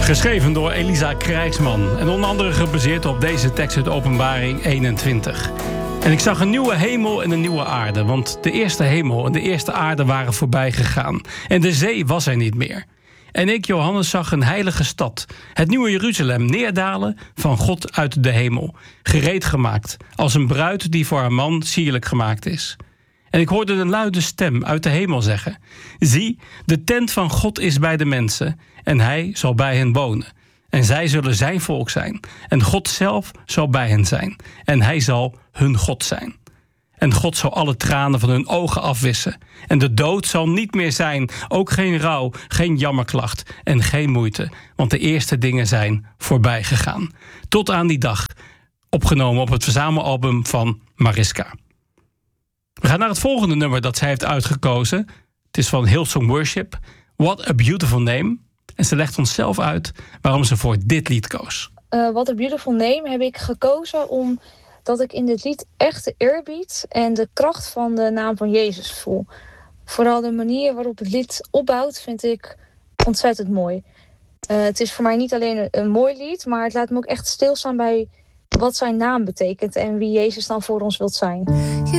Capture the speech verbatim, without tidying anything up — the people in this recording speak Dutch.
Geschreven door Elisa Krijgsman en onder andere gebaseerd op deze tekst uit Openbaring eenentwintig. En ik zag een nieuwe hemel en een nieuwe aarde, want de eerste hemel en de eerste aarde waren voorbij gegaan en de zee was er niet meer. En ik, Johannes, zag een heilige stad, het nieuwe Jeruzalem, neerdalen van God uit de hemel, gereed gemaakt als een bruid die voor haar man sierlijk gemaakt is. En ik hoorde een luide stem uit de hemel zeggen: zie, de tent van God is bij de mensen en hij zal bij hen wonen. En zij zullen zijn volk zijn. En God zelf zal bij hen zijn. En hij zal hun God zijn. En God zal alle tranen van hun ogen afwissen. En de dood zal niet meer zijn. Ook geen rouw, geen jammerklacht en geen moeite. Want de eerste dingen zijn voorbij gegaan. Tot aan die dag. Opgenomen op het verzamelalbum van Mariska. We gaan naar het volgende nummer dat zij heeft uitgekozen. Het is van Hillsong Worship. What a Beautiful Name. En ze legt ons zelf uit waarom ze voor dit lied koos. Uh, What a Beautiful Name heb ik gekozen omdat ik in dit lied echt de eerbied en de kracht van de naam van Jezus voel. Vooral de manier waarop het lied opbouwt vind ik ontzettend mooi. Uh, het is voor mij niet alleen een, een mooi lied, maar het laat me ook echt stilstaan bij wat zijn naam betekent en wie Jezus dan voor ons wilt zijn.